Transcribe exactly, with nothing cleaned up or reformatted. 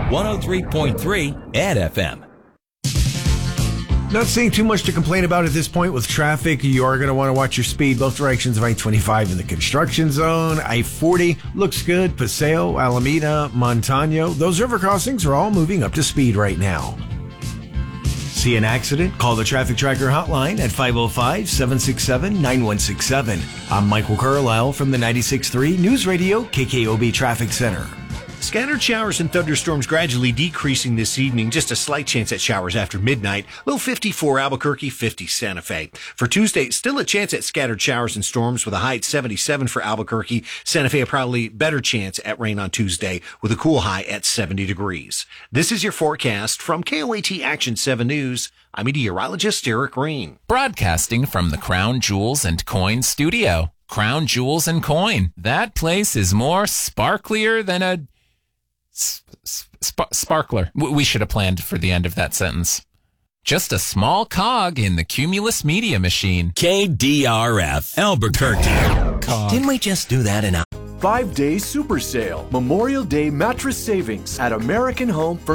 one oh three point three at F M. Not seeing too much to complain about at this point with traffic. You are going to want to watch your speed both directions of I twenty-five in the construction zone. I forty looks good. Paseo, Alameda, Montano. Those river crossings are all moving up to speed right now. See an accident? Call the Traffic Tracker hotline at five oh five, seven six seven, nine one six seven. I'm Michael Carlisle from the ninety-six point three News Radio K K O B Traffic Center. Scattered showers and thunderstorms gradually decreasing this evening. Just a slight chance at showers after midnight. Low fifty-four Albuquerque, fifty Santa Fe. For Tuesday, still a chance at scattered showers and storms with a high at seventy-seven for Albuquerque. Santa Fe, a probably better chance at rain on Tuesday with a cool high at seventy degrees. This is your forecast from K O A T Action seven News. I'm meteorologist Eric Green. Broadcasting from the Crown Jewels and Coin studio. Crown Jewels and Coin. That place is more sparklier than a Sp- sparkler. We should have planned for the end of that sentence. Just a small cog in the Cumulus Media machine. K D R F, Albuquerque. Cog. Didn't we just do that in a... Five-day super sale. Memorial Day mattress savings at American Home